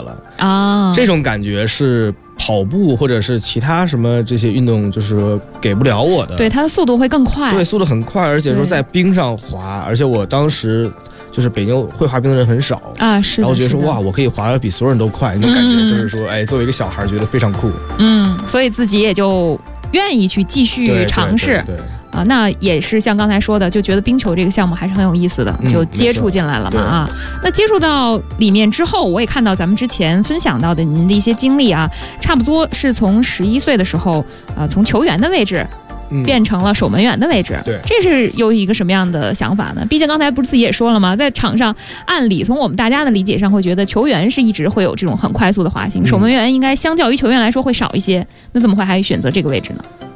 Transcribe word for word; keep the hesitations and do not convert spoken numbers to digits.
了啊， 这种感觉是跑步或者是其他什么这些运动就是说给不了我的。 对，它的速度会更快， 对，速度很快，而且说在冰上滑，而且我当时就是北京会滑冰的人很少啊，是的。 然后我觉得说哇，我可以滑得比所有人都快，那种感觉就是说，嗯、哎，作为一个小孩觉得非常酷。 嗯，所以自己也就愿意去继续尝试。 对。对对对啊，那也是像刚才说的，就觉得冰球这个项目还是很有意思的， 嗯、 就接触进来了嘛啊。那接触到里面之后，我也看到咱们之前分享到的您的一些经历啊，差不多是从十一岁的时候，呃，从球员的位置。变成了守门员的位置， 对， 这是有一个什么样的想法呢？毕竟刚才不是自己也说了吗？在场上，按理从我们大家的理解上，会觉得球员是一直会有这种很快速的滑行，守门员应该相较于球员来说会少一些，那怎么会还选择这个位置呢？